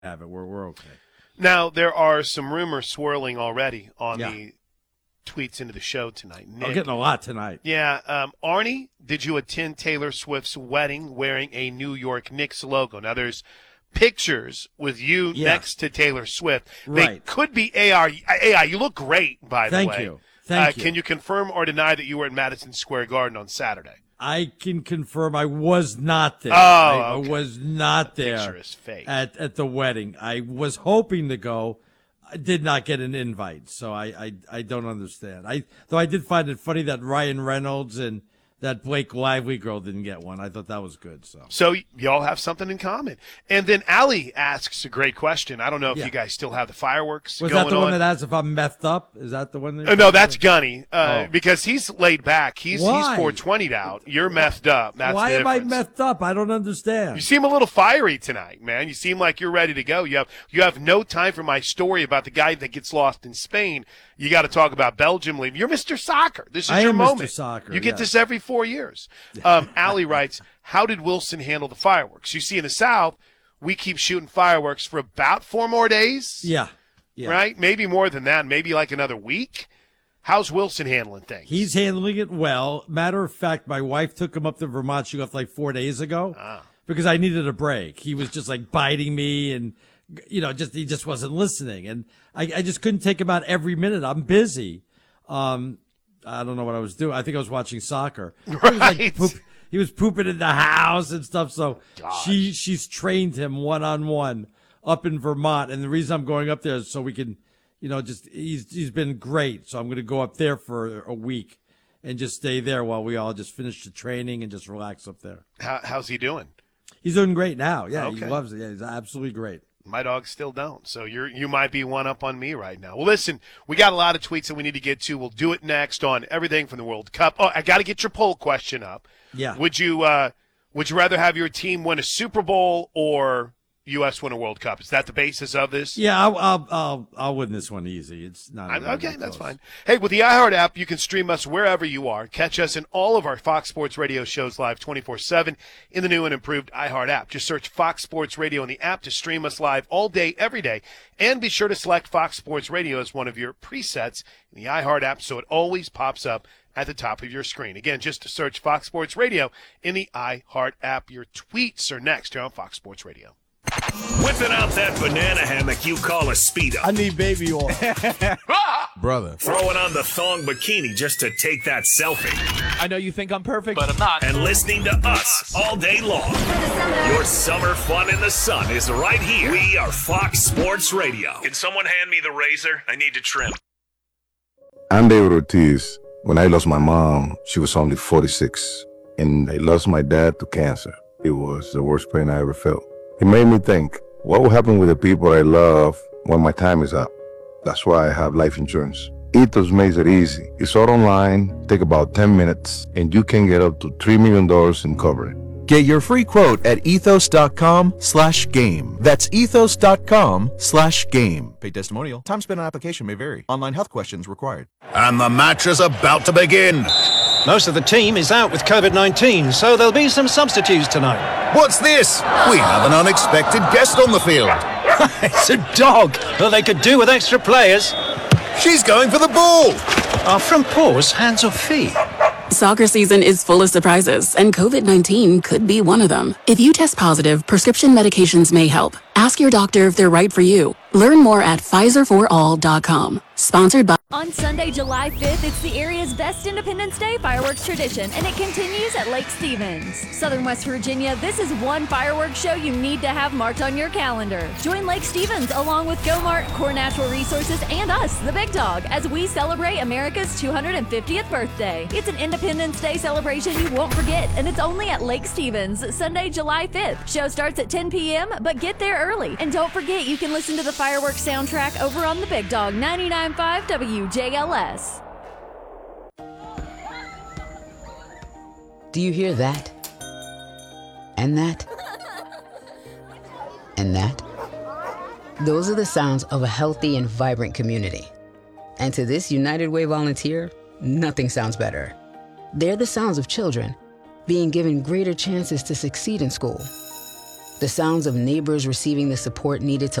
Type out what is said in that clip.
have it. We're okay. Now, there are some rumors swirling already on the tweets into the show tonight. Nick, I'm getting a lot tonight. Yeah. Arnie, did you attend Taylor Swift's wedding wearing a New York Knicks logo? Now, there's pictures with you next to Taylor Swift. They could be AI. You look great, by the way. Thank you. Thank you. Can you confirm or deny that you were at Madison Square Garden on Saturday? I can confirm I was not there. I was not there picture is fake. at the wedding. I was hoping to go. I did not get an invite, so I don't understand. Though I did find it funny that Ryan Reynolds and that Blake Lively girl didn't get one. I thought that was good. So y'all have something in common. And then Allie asks a great question. I don't know if you guys still have the fireworks going on. Was that the one that asks if I'm methed up? Is that the one? No, that's Gunny. Because he's laid back. He's 420'd out. You're methed up. That's Why the am I difference. methed up? I don't understand. You seem a little fiery tonight, man. You seem like you're ready to go. You have no time for my story about the guy that gets lost in Spain. You got to talk about Belgium leaving. You're Mr. Soccer. This is your moment. Mr. Soccer. You get this every 4 years. Allie writes, how did Wilson handle the fireworks? You see, in the South, we keep shooting fireworks for about 4 more days. Yeah. Right? Maybe more than that. Maybe like another week. How's Wilson handling things? He's handling it well. Matter of fact, my wife took him up to Vermont. She left like 4 days ago because I needed a break. He was just like biting me and, he just wasn't listening. And I just couldn't take him out every minute. I'm busy. I don't know what I was doing. I think I was watching soccer. Right. He was pooping in the house and stuff. So she's trained him one-on-one up in Vermont. And the reason I'm going up there is so we can, he's been great. So I'm going to go up there for a week and just stay there while we all just finish the training and just relax up there. How's he doing? He's doing great now. Yeah, okay. He loves it. Yeah, he's absolutely great. My dogs still don't. So you might be one up on me right now. Well, listen, we got a lot of tweets that we need to get to. We'll do it next on everything from the World Cup. Oh, I got to get your poll question up. Yeah. Would you rather have your team win a Super Bowl or U.S. win a World Cup? Is that the basis of this? Yeah, I'll win this one easy. It's not okay. That's fine. Hey, with the iHeart app, you can stream us wherever you are. Catch us in all of our Fox Sports Radio shows live 24/7 in the new and improved iHeart app. Just search Fox Sports Radio in the app to stream us live all day, every day, and be sure to select Fox Sports Radio as one of your presets in the iHeart app so it always pops up at the top of your screen. Again, just to search Fox Sports Radio in the iHeart app. Your tweets are next here on Fox Sports Radio. Whipping out that banana hammock you call a Speedo. I need baby oil. Brother. Throwing on the thong bikini just to take that selfie. I know you think I'm perfect, but I'm not. And listening to us all day long. Your summer fun in the sun is right here. We are Fox Sports Radio. Can someone hand me the razor? I need to trim. I'm David Ortiz. When I lost my mom, she was only 46. And I lost my dad to cancer. It was the worst pain I ever felt. It made me think, what will happen with the people I love when my time is up? That's why I have life insurance. Ethos makes it easy. It's all online, take about 10 minutes, and you can get up to $3 million in coverage. Get your free quote at ethos.com/game. That's ethos.com/game. Paid testimonial. Time spent on application may vary. Online health questions required. And the match is about to begin. Most of the team is out with COVID-19, so there'll be some substitutes tonight. What's this? We have an unexpected guest on the field. It's a dog. Well, they could do with extra players. She's going for the ball. Are front paws hands or feet? Soccer season is full of surprises, and COVID-19 could be one of them. If you test positive, prescription medications may help. Ask your doctor if they're right for you. Learn more at PfizerForAll.com. Sponsored by... On Sunday, July 5th, it's the area's best Independence Day fireworks tradition, and it continues at Lake Stevens. Southern West Virginia, this is one fireworks show you need to have marked on your calendar. Join Lake Stevens along with GoMart, Core Natural Resources, and us, the Big Dog, as we celebrate America's 250th birthday. It's an Independence Day celebration you won't forget, and it's only at Lake Stevens, Sunday, July 5th. Show starts at 10 p.m., but get there early. And don't forget, you can listen to the fireworks soundtrack over on the Big Dog 99.5 WJLS. Do you hear that? And that? And that? Those are the sounds of a healthy and vibrant community. And to this United Way volunteer, nothing sounds better. They're the sounds of children being given greater chances to succeed in school, The sounds of neighbors receiving the support needed to